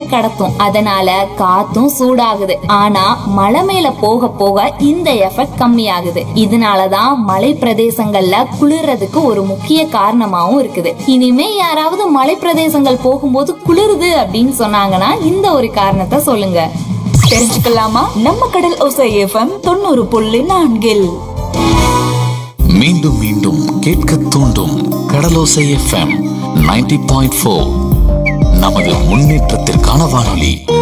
கடத்தும். அதனால காத்தும் சூடாகுது. ஆனா மலை மேல போக போக இந்த எஃபெக்ட் கம்மியாகுது. இதனாலதான் மலை பிரதேசங்கள்ல குளிர்றதுக்கு ஒரு முக்கிய காரணமாவும் இருக்குது. இனிமே யாராவது மலை பிரதேசங்கள் போகும்போது குளிருது அப்படின்னு சொன்னாங்கன்னா இந்த ஒரு காரணத்தை சொல்லுங்க. தெரிஞ்சுக்கலாமா? நம்ம கடல் ஓசை எஃப்எம் 90.4. மீண்டும் மீண்டும் கேட்க தூண்டும் கடலோசை எஃப்எம் 90.4. நமது முன்னேற்றத்திற்கான வானொலி.